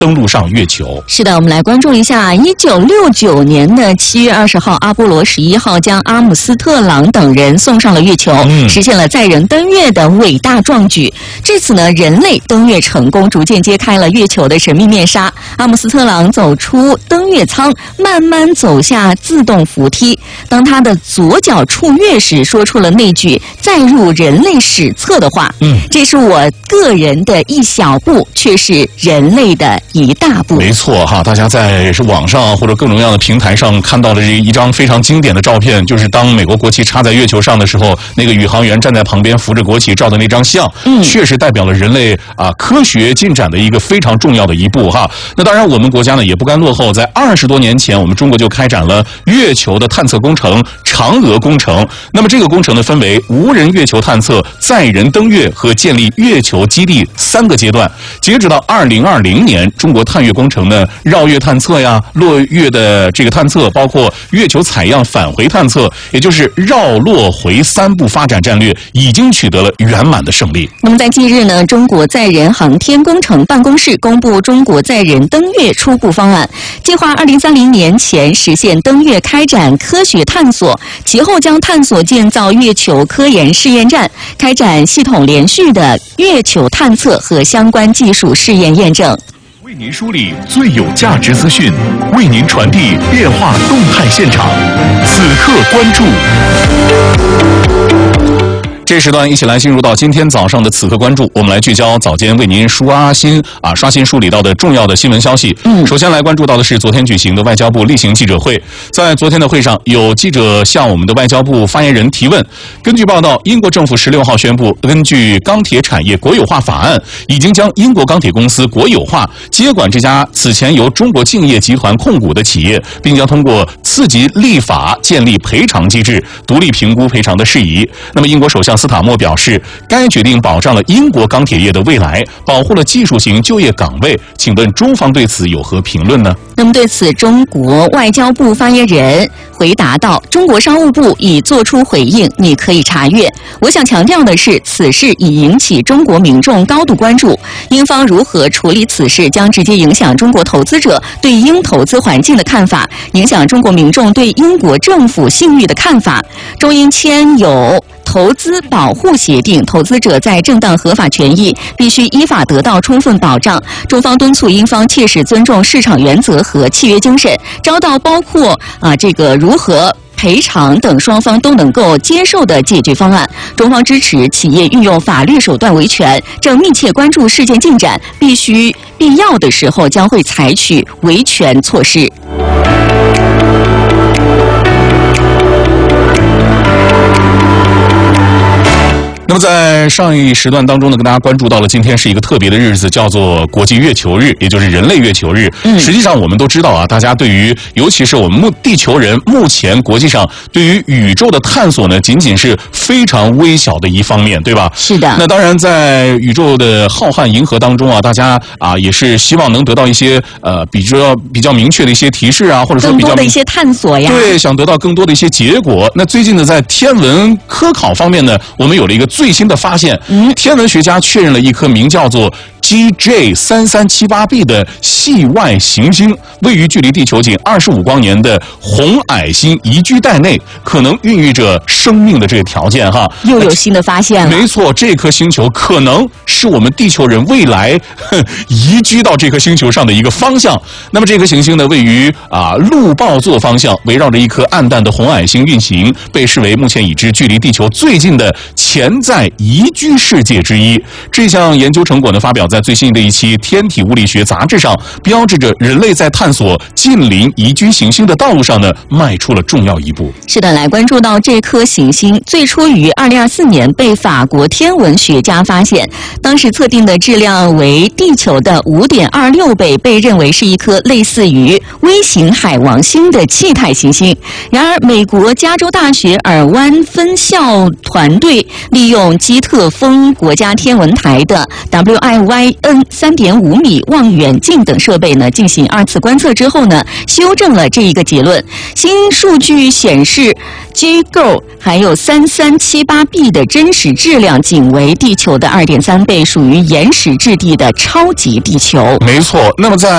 登陆上月球。 是的，我们来关注一下1969年的7月20号，阿波罗11号将阿姆斯特朗等人送上了月球，实现了载人登月的伟大壮举。至此呢，人类登月成功，逐渐揭开了月球的神秘面纱。阿姆斯特朗走出登月舱，慢慢走下自动扶梯。当他的左脚触月时，说出了那句载入人类史册的话：这是我个人的一小步，却是人类的一大步。 没错哈，大家在网上或者各种各样的平台上看到了这一张非常经典的照片，就是当美国国旗插在月球上的时候，那个宇航员站在旁边扶着国旗照的那张相，确实代表了人类科学进展的一个非常重要的一步哈。那当然，我们国家呢也不甘落后，在20多年前，我们中国就开展了月球的探测工程——嫦娥工程。那么这个工程呢，分为无人月球探测、载人登月和建立月球基地3个阶段。截止到2020年，中国探月工程呢，绕月探测呀、落月的这个探测，包括月球采样返回探测，也就是绕落回3步发展战略，已经取得了圆满的胜利。 那么在近日呢，中国载人航天工程办公室公布中国载人登月初步方案，计划2030年前实现登月开展科学探索，其后将探索建造月球科研试验站，开展系统连续的月球探测和相关技术试验验证。 为您梳理最有价值资讯，为您传递变化动态现场，此刻关注。 这时段一起来进入到今天早上的此刻关注，我们来聚焦早间为您刷新梳理到的重要的新闻消息。首先来关注到的是昨天举行的外交部例行记者会。在昨天的会上，有记者向我们的外交部发言人提问。根据报道，英国政府16号宣布，根据钢铁产业国有化法案，已经将英国钢铁公司国有化，接管这家此前由中国敬业集团控股的企业，并将通过次级立法建立赔偿机制，独立评估赔偿的事宜。那么，英国首相斯塔默表示，该决定保障了英国钢铁业的未来，保护了技术型就业岗位。请问中方对此有何评论呢？ 那么对此，中国外交部发言人回答道：中国商务部已作出回应，你可以查阅。我想强调的是，此事已引起中国民众高度关注，英方如何处理此事将直接影响中国投资者对英投资环境的看法，影响中国民众对英国政府信誉的看法。中英签有投资保护协定，投资者在正当合法权益必须依法得到充分保障。中方敦促英方切实尊重市场原则和契约精神，找到包括如何赔偿等双方都能够接受的解决方案。中方支持企业运用法律手段维权，正密切关注事件进展，必要的时候将会采取维权措施。 那么在上一时段当中呢，跟大家关注到了今天是一个特别的日子，叫做国际月球日，也就是人类月球日。实际上我们都知道大家对于尤其是我们地球人目前国际上对于宇宙的探索呢，仅仅是非常微小的一方面，对吧？ 是的。那当然在宇宙的浩瀚银河当中大家也是希望能得到一些比较明确的一些提示或者说比较更多的一些探索呀。 对，想得到更多的一些结果。那最近呢，在天文科考方面呢，我们有了一个最新的发现，天文学家确认了一颗名叫做GJ3378b 的系外行星位于距离地球仅25光年的红矮星宜居带内，可能孕育着生命的这个条件又有新的发现了。 没错，这颗星球可能是我们地球人未来移居到这颗星球上的一个方向。那么这颗行星呢，位于鹿豹座方向，围绕着一颗暗淡的红矮星运行，被视为目前已知距离地球最近的潜在宜居世界之一。这项研究成果呢，发表在最新的一期《天体物理学》杂志上，标志着人类在探索近邻宜居行星的道路上呢，迈出了重要一步。 是的，来关注到这颗行星，最初于2024年被法国天文学家发现，当时测定的质量为地球的5.26倍，被认为是一颗类似于微型海王星的气态行星。然而，美国加州大学尔湾分校团队利用基特峰国家天文台的 WIYN 3.5米望远镜等设备呢，进行2次观测之后呢，修正了这一个结论。新数据显示 GGO 还有3378b 的真实质量仅为地球的2.3倍，属于岩石质地的超级地球。 没错，那么在